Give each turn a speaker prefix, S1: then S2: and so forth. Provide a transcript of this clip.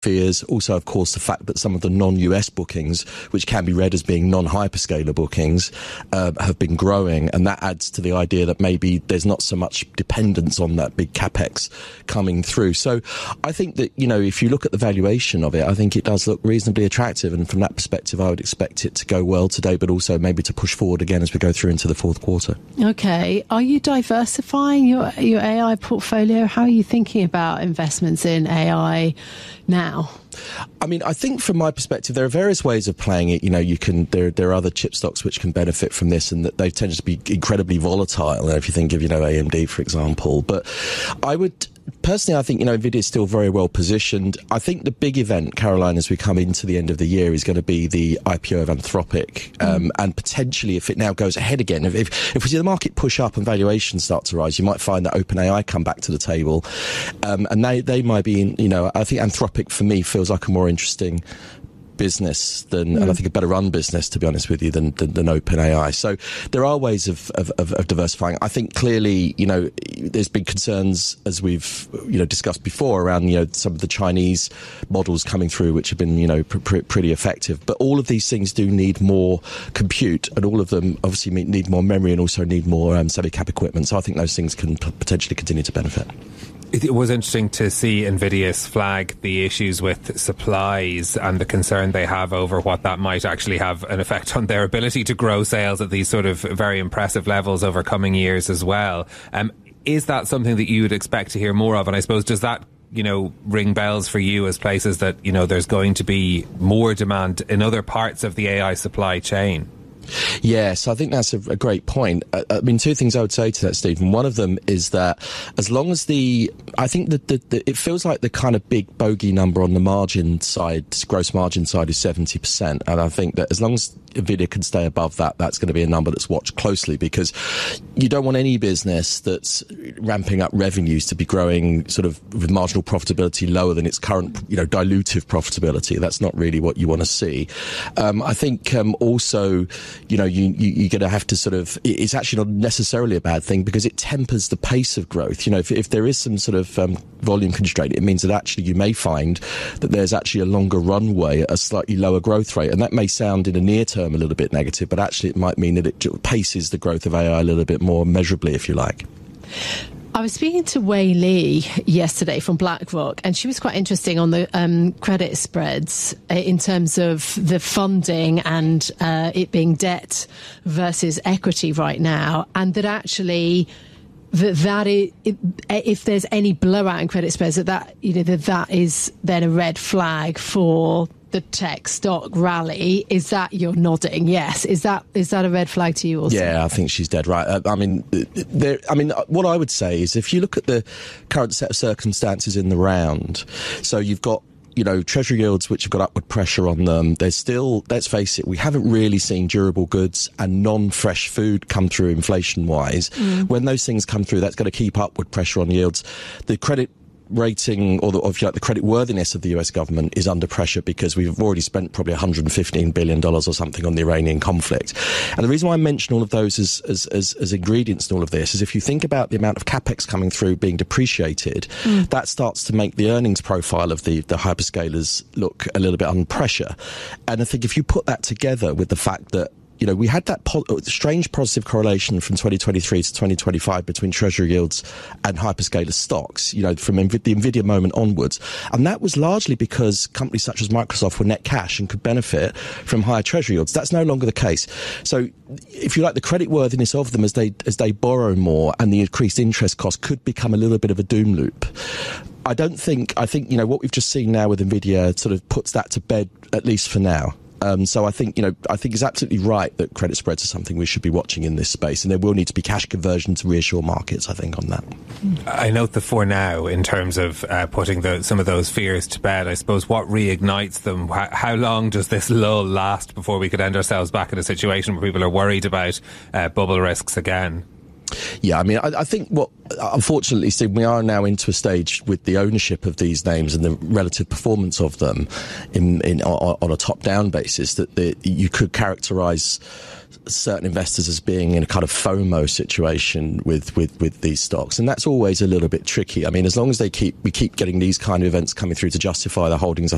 S1: fears. Also, of course, the fact that some of the non-US bookings, which can be read as being non-hyperscaler bookings, have been growing, and that adds to the idea that maybe there's not so much dependence on that big capex coming through. So I think that, if you look at the valuation of it, I think it does look reasonably attractive, and from that perspective I would expect it to go well today, but also maybe to push forward again as we go through into the fourth quarter.
S2: Okay. Are you diversifying your AI portfolio? How are you thinking about investments in AI now?
S1: I mean, I think from my perspective, there are various ways of playing it. There are other chip stocks which can benefit from this, and that they tend to be incredibly volatile. If you think of, AMD, for example. But I would... Personally, I think, NVIDIA is still very well positioned. I think the big event, Caroline, as we come into the end of the year, is going to be the IPO of Anthropic. And potentially, if it now goes ahead again, if we see the market push up and valuations start to rise, you might find that OpenAI come back to the table. And they might be, I think Anthropic, for me, feels like a more interesting business and I think a better run business, to be honest with you, than OpenAI. So there are ways of diversifying. I think clearly, there's been concerns, as we've discussed before, around some of the Chinese models coming through, which have been pretty effective. But all of these things do need more compute, and all of them obviously need more memory and also need more semi-cap equipment. So I think those things can potentially continue to benefit.
S3: It was interesting to see NVIDIA flag the issues with supplies and the concern they have over what that might actually have an effect on their ability to grow sales at these sort of very impressive levels over coming years as well. Is that something that you would expect to hear more of? And I suppose, does that ring bells for you as places that, there's going to be more demand in other parts of the AI supply chain?
S1: Yes, I think that's a great point. I mean, two things I would say to that, Stephen. One of them is that as long as I think that it feels like the kind of big bogey number on the margin side, gross margin side, is 70%. And I think that as long as NVIDIA can stay above that, that's going to be a number that's watched closely, because you don't want any business that's ramping up revenues to be growing sort of with marginal profitability lower than its current, dilutive profitability. That's not really what you want to see. I think also, you're going to have to sort of, it's actually not necessarily a bad thing, because it tempers the pace of growth. If there is some sort of volume constraint, it means that actually you may find that there's actually a longer runway at a slightly lower growth rate. And that may sound in the near term a little bit negative, but actually it might mean that it paces the growth of AI a little bit more measurably, if you like.
S2: I was speaking to Wei Li yesterday from BlackRock, and she was quite interesting on the credit spreads in terms of the funding and it being debt versus equity right now, and that actually if there's any blowout in credit spreads, that is then a red flag for the tech stock rally. Is that, you're nodding? Yes. Is that a red flag to you also?
S1: Yeah, I think she's dead right. What I would say is, if you look at the current set of circumstances in the round, so you've got Treasury yields which have got upward pressure on them. There's still, let's face it, we haven't really seen durable goods and non-fresh food come through inflation-wise. When those things come through, that's going to keep upward pressure on yields. The credit rating, or the credit worthiness of the US government is under pressure, because we've already spent probably $115 billion or something on the Iranian conflict. And the reason why I mention all of those as ingredients in all of this is, if you think about the amount of capex coming through being depreciated, that starts to make the earnings profile of the hyperscalers look a little bit under pressure. And I think if you put that together with the fact that we had that strange positive correlation from 2023 to 2025 between Treasury yields and hyperscaler stocks, from the NVIDIA moment onwards. And that was largely because companies such as Microsoft were net cash and could benefit from higher Treasury yields. That's no longer the case. So if you like, the creditworthiness of them as they borrow more, and the increased interest cost could become a little bit of a doom loop. I think what we've just seen now with NVIDIA sort of puts that to bed, at least for now. So I think it's absolutely right that credit spreads are something we should be watching in this space, and there will need to be cash conversion to reassure markets, I think, on that.
S3: I note the for now in terms of putting some of those fears to bed. I suppose what reignites them? How long does this lull last before we could end ourselves back in a situation where people are worried about bubble risks again?
S1: Yeah, I think unfortunately, Steve, we are now into a stage with the ownership of these names and the relative performance of them on a top-down basis that you could characterise certain investors as being in a kind of FOMO situation with these stocks, and that's always a little bit tricky. As long as we keep getting these kind of events coming through to justify their holdings,